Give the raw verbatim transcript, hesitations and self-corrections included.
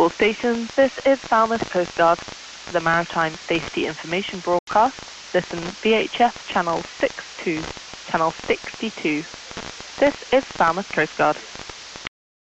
All stations, this is Falmouth Coast Guard. For the Maritime Safety Information Broadcast, listen V H F Channel sixty-two, Channel sixty-two. This is Falmouth Coast Guard.